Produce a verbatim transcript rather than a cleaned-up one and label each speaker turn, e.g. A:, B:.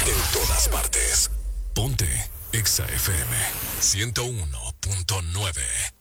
A: En todas partes. Ponte Exa F M ciento uno punto nueve.